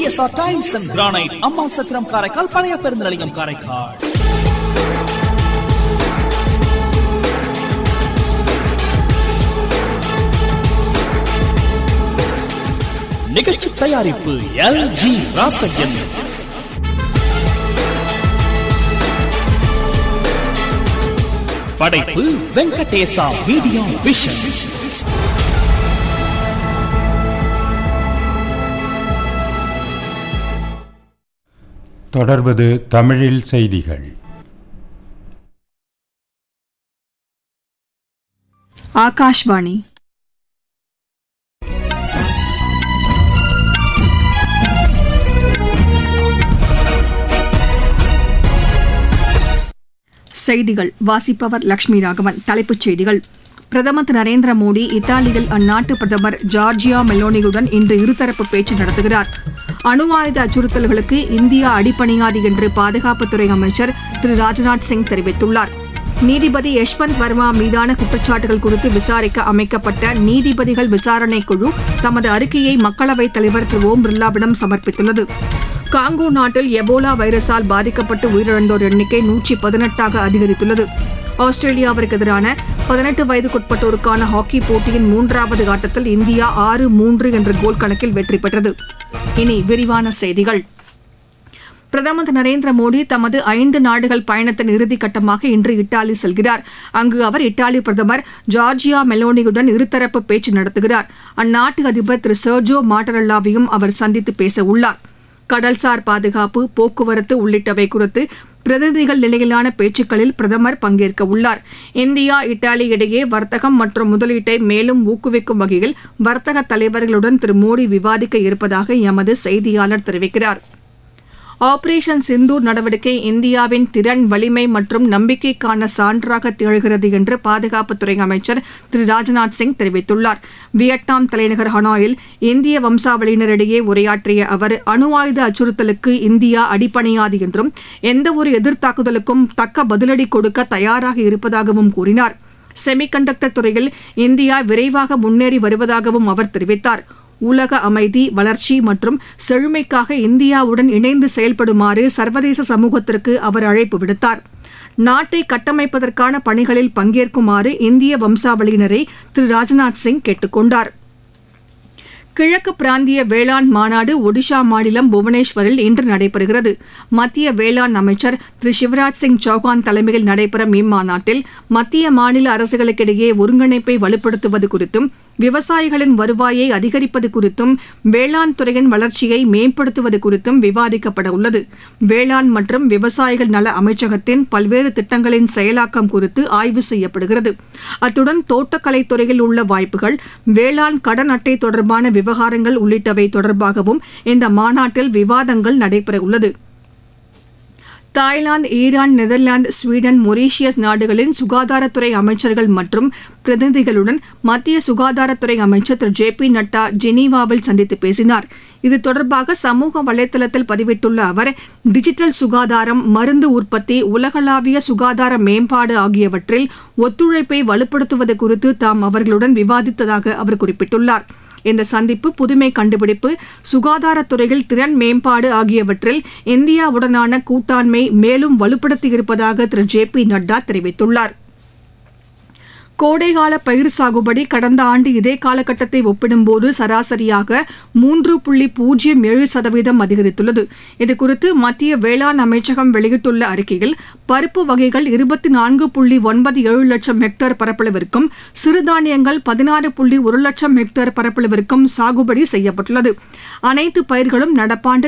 PSR tiles and granite, அம்மாள் சத்திரம் காரைக்கால், பழைய பேருந்து நிலையம் காரைக்கால். நிகழ்ச்சி தயாரிப்பு எல்ஜி ராசகன். படைப்பு வெங்கடேசா மீடியா விஷன். தொடர்வது தமிழில் செய்திகள். ஆகாஷ்வாணி. செய்திகள் வாசிப்பவர் லட்சுமி ராகவன். தலைப்புச் செய்திகள். பிரதமர் திரு நரேந்திர மோடி இத்தாலியில் அந்நாட்டு பிரதமர் ஜார்ஜியா மெலோனியுடன் இன்று இருதரப்பு பேச்சு நடத்துகிறார். அணு ஆயுத அச்சுறுத்தல்களுக்கு இந்தியா அடிபணியாது என்று பாதுகாப்புத்துறை அமைச்சர் திரு ராஜ்நாத் சிங் தெரிவித்துள்ளார். நீதிபதி யஷ்வந்த் வர்மா மீதான குற்றச்சாட்டுகள் குறித்து விசாரிக்க அமைக்கப்பட்ட நீதிபதிகள் விசாரணை குழு தமது அறிக்கையை மக்களவைத் தலைவர் திரு ஓம் பிர்லாவிடம் சமர்ப்பித்துள்ளது. காங்கோ நாட்டில் எபோலா வைரஸால் பாதிக்கப்பட்டு உயிரிழந்தோர் எண்ணிக்கை 118ஆக அதிகரித்துள்ளது. ஆஸ்திரேலியாவிற்கு எதிரான 18 வயதுக்குட்பட்டோருக்கான ஹாக்கி போட்டியின் 3வது ஆட்டத்தில் இந்தியா 6-3 என்ற கோல் கணக்கில் வெற்றி பெற்றது. இனி விரிவான செய்திகள். பிரதமர் திரு நரேந்திர மோடி தமது 5 நாடுகள் பயணத்தின் இறுதிக்கட்டமாக இன்று இத்தாலி செல்கிறார். அங்கு அவர் இத்தாலி பிரதமர் ஜார்ஜியா மெலோனியுடன் இருதரப்பு பேச்சு நடத்துகிறார். அந்நாட்டு அதிபர் திரு சர்ஜோ மாட்டரல்லாவையும் அவர் சந்தித்து பேச உள்ளார். கடல்சார் பாதுகாப்பு, போக்குவரத்து உள்ளிட்டவை குறித்து பிரதிநிதிகள் நிலையிலான பேச்சுக்களில் பிரதமர் பங்கேற்க உள்ளார். இந்தியா இத்தாலி இடையே வர்த்தகம் மற்றும் முதலீட்டை மேலும் ஊக்குவிக்கும் வகையில் வர்த்தக தலைவர்களுடன் திரு மோடி விவாதிக்க இருப்பதாக எமது செய்தியாளர் தெரிவிக்கிறார். ஆபரேஷன் சிந்தூர் நடவடிக்கை இந்தியாவின் திறன், வலிமை மற்றும் நம்பிக்கைக்கான சான்றாக திகழ்கிறது என்று பாதுகாப்புத்துறை அமைச்சர் திரு ராஜ்நாத் சிங் தெரிவித்துள்ளார். வியட்நாம் தலைநகர் ஹனாயில் இந்திய வம்சாவளியினரிடையே உரையாற்றிய அவர் அணு ஆயுத அச்சுறுத்தலுக்கு இந்தியா அடிபணியாது என்றும் எந்தவொரு எதிர்த்தாக்குதலுக்கும் தக்க பதிலடி கொடுக்க தயாராக இருப்பதாகவும் கூறினார். செமிகண்டக்டர் துறையில் இந்தியா விரைவாக முன்னேறி வருவதாகவும் அவர் தெரிவித்தார். உலக அமைதி, வளர்ச்சி மற்றும் செழுமைக்காக இந்தியாவுடன் இணைந்து செயல்படுமாறு சர்வதேச சமூகத்திற்கு அவர் அழைப்பு விடுத்தார். நாட்டை கட்டமைப்பதற்கான பணிகளில் பங்கேற்குமாறு இந்திய வம்சாவளியினரை திரு ராஜ்நாத் சிங் கேட்டுக் கொண்டார். கிழக்கு பிராந்திய வேளாண் மாநாடு ஒடிஷா மாநிலம் புவனேஸ்வரில் இன்று நடைபெறுகிறது. மத்திய வேளாண் அமைச்சர் திரு சிவராஜ் சிங் சௌஹான் தலைமையில் நடைபெறும் இம்மாநாட்டில் மத்திய மாநில அரசுகளுக்கிடையே ஒருங்கிணைப்பை வலுப்படுத்துவது குறித்தும், விவசாயிகளின் வருவாயை அதிகரிப்பது குறித்தும், வேளாண் துறையின் வளர்ச்சியை மேம்படுத்துவது குறித்தும் விவாதிக்கப்பட உள்ளது. வேளாண் மற்றும் விவசாயிகள் நல அமைச்சகத்தின் பல்வேறு திட்டங்களின் செயலாக்கம் குறித்து ஆய்வு செய்யப்படுகிறது. அத்துடன் தோட்டக்கலைத் துறையில் உள்ள வாய்ப்புகள், வேளாண் கடன் அட்டை தொடர்பான விவகாரங்கள் உள்ளிட்டவை தொடர்பாகவும் இந்த மாநாட்டில் விவாதங்கள் நடைபெறவுள்ளது. Thailand, Iran, Netherlands, Sweden, Mauritius நாடுகளின் சுகாதாரத்துறை அமைச்சர்கள் மற்றும் பிரதிநிதிகளுடன் மத்திய சுகாதாரத்துறை அமைச்சர் திரு ஜே.பி. நட்டா ஜெனீவாவில் சந்தித்து பேசினார். இது தொடர்பாக சமூக வலைதளத்தில் பதிவிட்டுள்ள அவர், டிஜிட்டல் சுகாதாரம், மருந்து உற்பத்தி, உலகளாவிய சுகாதார மேம்பாடு ஆகியவற்றில் ஒத்துழைப்பை வலுப்படுத்துவது குறித்து தாம் அவர்களுடன் விவாதித்ததாக அவர் குறிப்பிட்டுள்ளார். இந்த சந்திப்பு புதுமை கண்டுபிடிப்பு, சுகாதாரத்துறையில் திறன் மேம்பாடு ஆகியவற்றில் இந்தியாவுடனான கூட்டாண்மை மேலும் வலுப்படுத்தியிருப்பதாக திரு ஜே.பி. நட்டா தெரிவித்துள்ளார். கோடைகால பயிர் சாகுபடி கடந்த ஆண்டு இதே காலகட்டத்தை ஒப்பிடும்போது சராசரியாக 3.07% அதிகரித்துள்ளது. இதுகுறித்து மத்திய வேளாண் அமைச்சகம் வெளியிட்டுள்ள அறிக்கையில், பருப்பு வகைகள் 24.97 லட்சம் ஹெக்டேர் பரப்பளவிற்கும், சிறுதானியங்கள் 16.1 லட்சம் ஹெக்டேர் பரப்பளவிற்கும் சாகுபடி செய்யப்பட்டுள்ளது. அனைத்து பயிர்களும் நடப்பாண்டில்